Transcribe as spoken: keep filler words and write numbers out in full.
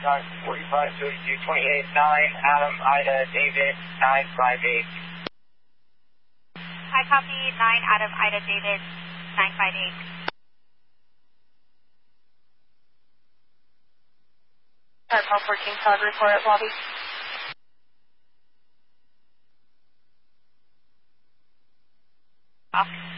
Talk forty-five thirty-two twenty-eight nine, Adam, Ida, David, nine five eight. Hi, copy nine, Adam, Ida, David, nine five eight. Airport fourteen, Calgary, report at lobby. Off.